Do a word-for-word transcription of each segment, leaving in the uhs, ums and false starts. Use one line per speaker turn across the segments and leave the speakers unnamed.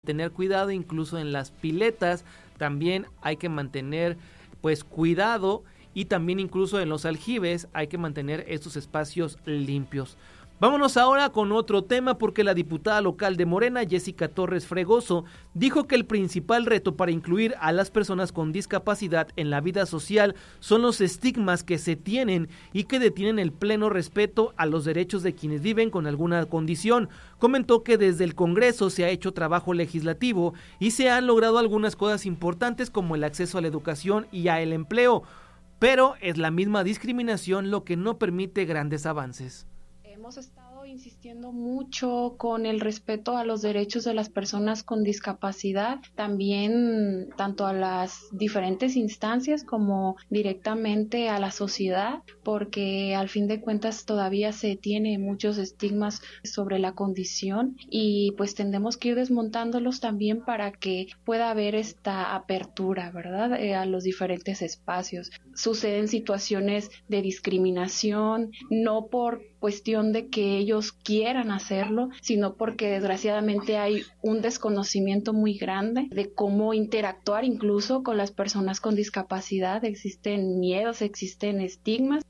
tener cuidado, incluso en las piletas también hay que mantener pues cuidado, y también incluso en los aljibes hay que mantener estos espacios limpios. Vámonos ahora con otro tema, porque la diputada local de Morena, Jessica Torres Fregoso, dijo que el principal reto para incluir a las personas con discapacidad en la vida social son los estigmas que se tienen y que detienen el pleno respeto a los derechos de quienes viven con alguna condición. Comentó que desde el Congreso se ha hecho trabajo legislativo y se han logrado algunas cosas importantes como el acceso a la educación y al empleo, pero es la misma discriminación lo que no permite grandes avances.
Hemos estado insistiendo mucho con el respeto a los derechos de las personas con discapacidad, también tanto a las diferentes instancias como directamente a la sociedad, porque al fin de cuentas todavía se tiene muchos estigmas sobre la condición y pues tendremos que ir desmontándolos también para que pueda haber esta apertura, ¿verdad?, eh, a los diferentes espacios. Suceden situaciones de discriminación, no por cuestión de que ellos quieran hacerlo, sino porque desgraciadamente hay un desconocimiento muy grande de cómo interactuar incluso con las personas con discapacidad. Existen miedos, existen estigmas.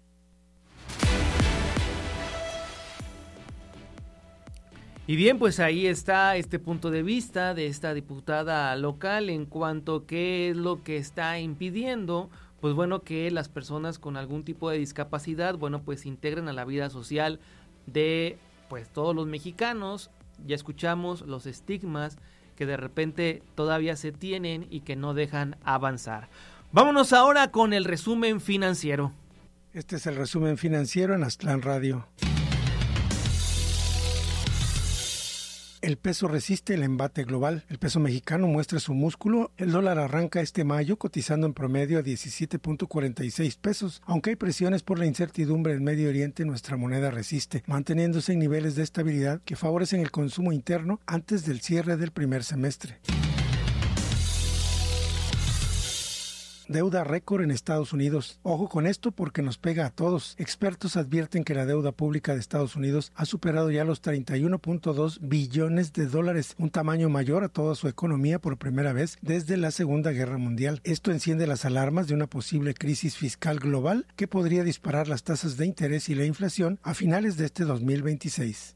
Y bien, pues ahí está este punto de vista de esta diputada local en cuanto a qué es lo que está impidiendo, pues bueno, que las personas con algún tipo de discapacidad, bueno, pues se integren a la vida social de pues todos los mexicanos. Ya escuchamos los estigmas que de repente todavía se tienen y que no dejan avanzar. Vámonos ahora con el resumen financiero.
Este es el resumen financiero en Aztlán Radio. El peso resiste el embate global. El peso mexicano muestra su músculo. El dólar arranca este mayo cotizando en promedio a diecisiete punto cuarenta y seis pesos. Aunque hay presiones por la incertidumbre en Medio Oriente, nuestra moneda resiste, manteniéndose en niveles de estabilidad que favorecen el consumo interno antes del cierre del primer semestre. Deuda récord en Estados Unidos. Ojo con esto porque nos pega a todos. Expertos advierten que la deuda pública de Estados Unidos ha superado ya los treinta y uno punto dos billones de dólares, un tamaño mayor a toda su economía por primera vez desde la Segunda Guerra Mundial. Esto enciende las alarmas de una posible crisis fiscal global que podría disparar las tasas de interés y la inflación a finales de este dos mil veintiséis.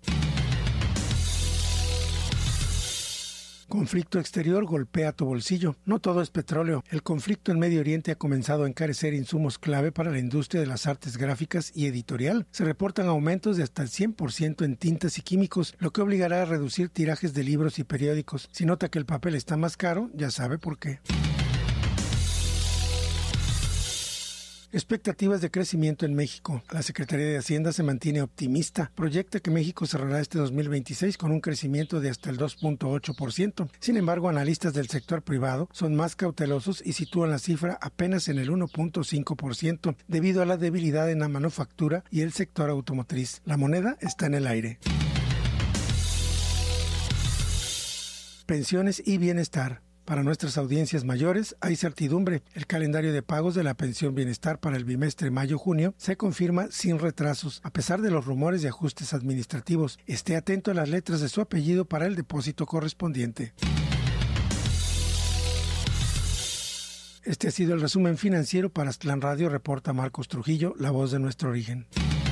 Conflicto exterior golpea tu bolsillo. No todo es petróleo. El conflicto en Medio Oriente ha comenzado a encarecer insumos clave para la industria de las artes gráficas y editorial. Se reportan aumentos de hasta el cien por ciento en tintas y químicos, lo que obligará a reducir tirajes de libros y periódicos. Si nota que el papel está más caro, ya sabe por qué. Expectativas de crecimiento en México. La Secretaría de Hacienda se mantiene optimista. Proyecta que México cerrará este dos mil veintiséis con un crecimiento de hasta el dos punto ocho por ciento. Sin embargo, analistas del sector privado son más cautelosos y sitúan la cifra apenas en el uno punto cinco por ciento debido a la debilidad en la manufactura y el sector automotriz. La moneda está en el aire. Pensiones y bienestar. Para nuestras audiencias mayores hay certidumbre. El calendario de pagos de la pensión bienestar para el bimestre mayo-junio se confirma sin retrasos, a pesar de los rumores de ajustes administrativos. Esté atento a las letras de su apellido para el depósito correspondiente. Este ha sido el resumen financiero para Aztlán Radio, reporta Marcos Trujillo, la voz de nuestro origen.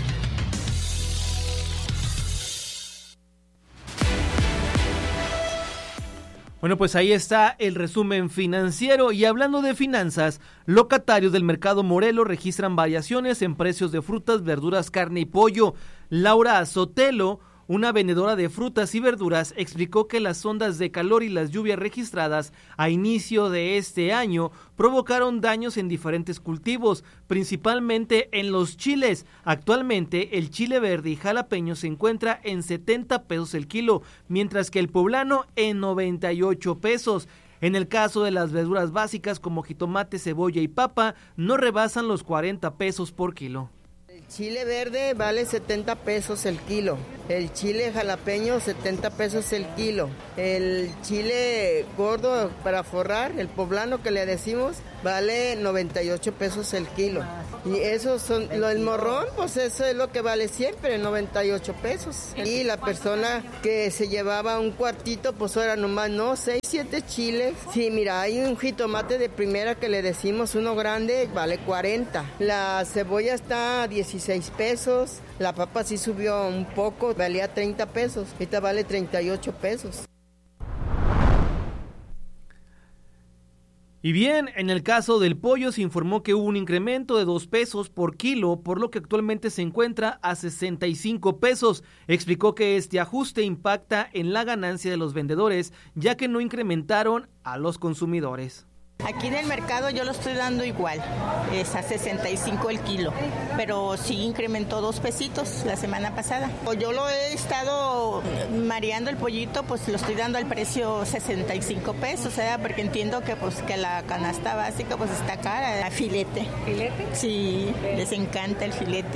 Bueno, pues ahí está el resumen financiero. Y hablando de finanzas, locatarios del mercado Morelos registran variaciones en precios de frutas, verduras, carne y pollo. Laura Sotelo, una vendedora de frutas y verduras, explicó que las ondas de calor y las lluvias registradas a inicio de este año provocaron daños en diferentes cultivos, principalmente en los chiles. Actualmente el chile verde y jalapeño se encuentra en setenta pesos el kilo, mientras que el poblano en noventa y ocho pesos. En el caso de las verduras básicas como jitomate, cebolla y papa, no rebasan los cuarenta pesos por kilo.
El chile verde vale setenta pesos el kilo, el chile jalapeño setenta pesos el kilo, el chile gordo para forrar, el poblano que le decimos, vale noventa y ocho pesos el kilo. Y esos son, lo del morrón, pues eso es lo que vale siempre, noventa y ocho pesos. Y la persona que se llevaba un cuartito, pues ahora nomás no, seis, siete chiles. Sí, mira, hay un jitomate de primera que le decimos uno grande, vale cuarenta. La cebolla está a dieciséis pesos. La papa sí subió un poco, valía treinta pesos. Ahorita vale treinta y ocho pesos.
Y bien, en el caso del pollo se informó que hubo un incremento de dos pesos por kilo, por lo que actualmente se encuentra a sesenta y cinco pesos. Explicó que este ajuste impacta en la ganancia de los vendedores, ya que no incrementaron a los consumidores.
Aquí en el mercado yo lo estoy dando igual, es a sesenta y cinco el kilo, pero sí incrementó dos pesitos la semana pasada. Yo lo he estado mareando el pollito, pues lo estoy dando al precio sesenta y cinco pesos, ¿eh? Porque entiendo que pues que la canasta básica pues está cara. Filete. ¿Filete? Sí, les encanta el filete.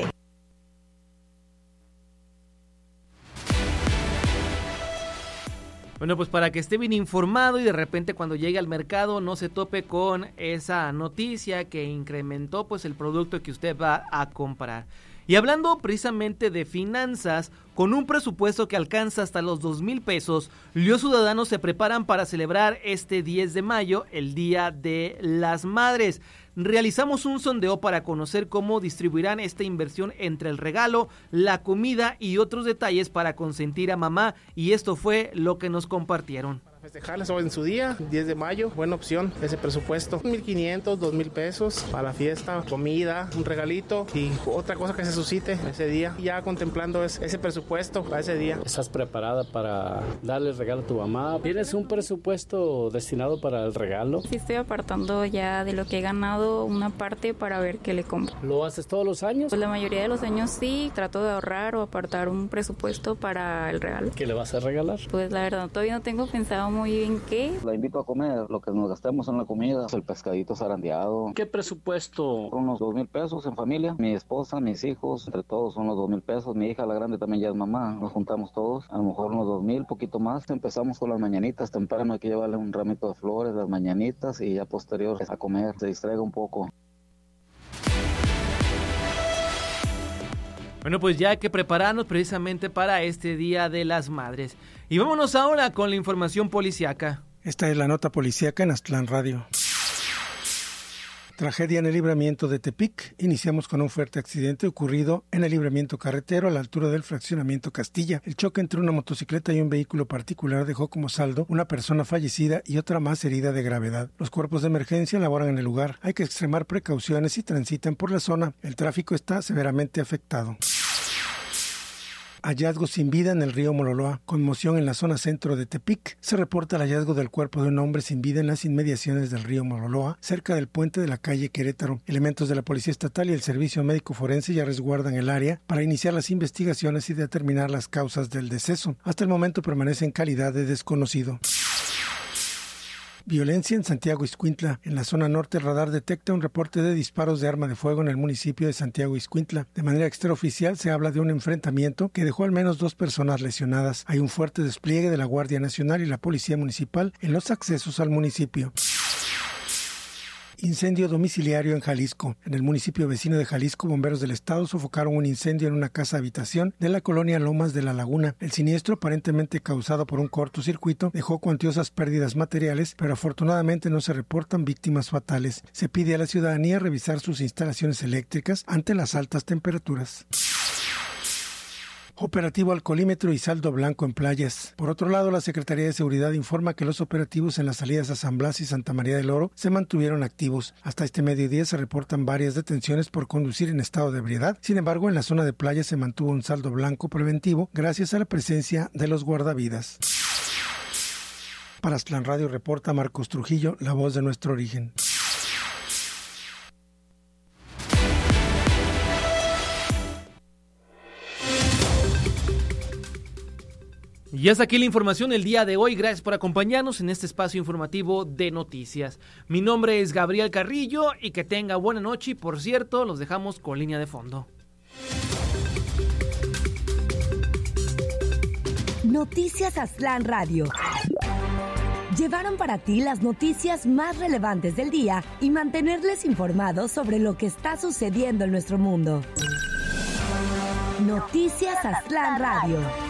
Bueno, pues para que esté bien informado y de repente cuando llegue al mercado no se tope con esa noticia que incrementó pues el producto que usted va a comprar. Y hablando precisamente de finanzas, con un presupuesto que alcanza hasta los dos mil pesos, los ciudadanos se preparan para celebrar este diez de mayo, el Día de las Madres. Realizamos un sondeo para conocer cómo distribuirán esta inversión entre el regalo, la comida y otros detalles para consentir a mamá, y esto fue lo que nos compartieron.
Festejarles hoy en su día, diez de mayo, buena opción ese presupuesto, mil quinientos, dos mil pesos para la fiesta, comida, un regalito y otra cosa que se suscite ese día, ya contemplando ese, ese presupuesto para ese día.
¿Estás preparada para darle el regalo a tu mamá? ¿Tienes un presupuesto destinado para el regalo?
Sí, estoy apartando ya de lo que he ganado una parte para ver qué le compro.
¿Lo haces todos los años?
Pues la mayoría de los años sí, trato de ahorrar o apartar un presupuesto para el regalo.
¿Qué le vas a regalar?
Pues la verdad, todavía no tengo pensado muy bien qué.
La invito a comer, lo que nos gastamos en la comida, el pescadito zarandeado.
¿Qué presupuesto?
Unos dos mil pesos en familia, mi esposa, mis hijos, entre todos son los dos mil pesos, mi hija la grande también ya es mamá, nos juntamos todos, a lo mejor unos dos mil, poquito más. Empezamos con las mañanitas, temprano hay que llevarle un ramito de flores, las mañanitas y ya posterior a comer, se distraiga un poco.
Bueno, pues ya hay que prepararnos precisamente para este Día de las Madres. Y vámonos ahora con la información policiaca.
Esta es la nota policiaca en Aztlán Radio. Tragedia en el libramiento de Tepic. Iniciamos con un fuerte accidente ocurrido en el libramiento carretero a la altura del fraccionamiento Castilla. El choque entre una motocicleta y un vehículo particular dejó como saldo una persona fallecida y otra más herida de gravedad. Los cuerpos de emergencia laboran en el lugar. Hay que extremar precauciones si transitan por la zona. El tráfico está severamente afectado. Hallazgo sin vida en el río Mololoa. Conmoción en la zona centro de Tepic. Se reporta el hallazgo del cuerpo de un hombre sin vida en las inmediaciones del río Mololoa, cerca del puente de la calle Querétaro. Elementos de la Policía Estatal y el Servicio Médico Forense ya resguardan el área para iniciar las investigaciones y determinar las causas del deceso. Hasta el momento permanece en calidad de desconocido. Violencia en Santiago Ixcuintla. En la zona norte, el radar detecta un reporte de disparos de arma de fuego en el municipio de Santiago Ixcuintla. De manera extraoficial, se habla de un enfrentamiento que dejó al menos dos personas lesionadas. Hay un fuerte despliegue de la Guardia Nacional y la Policía Municipal en los accesos al municipio. Incendio domiciliario en Jalisco. En el municipio vecino de Jalisco, bomberos del estado sofocaron un incendio en una casa habitación de la colonia Lomas de la Laguna. El siniestro, aparentemente causado por un cortocircuito, dejó cuantiosas pérdidas materiales, pero afortunadamente no se reportan víctimas fatales. Se pide a la ciudadanía revisar sus instalaciones eléctricas ante las altas temperaturas. Operativo alcoholímetro y saldo blanco en playas. Por otro lado, la Secretaría de Seguridad informa que los operativos en las salidas a San Blas y Santa María del Oro se mantuvieron activos. Hasta este mediodía se reportan varias detenciones por conducir en estado de ebriedad. Sin embargo, en la zona de playa se mantuvo un saldo blanco preventivo gracias a la presencia de los guardavidas. Para Aztlán Radio reporta Marcos Trujillo, la voz de nuestro origen.
Y hasta aquí la información el día de hoy. Gracias por acompañarnos en este espacio informativo de noticias. Mi nombre es Gabriel Carrillo y que tenga buena noche. Y por cierto, los dejamos con línea de fondo.
Noticias Aztlán Radio. Llevaron para ti las noticias más relevantes del día y mantenerles informados sobre lo que está sucediendo en nuestro mundo. Noticias Aztlán Radio.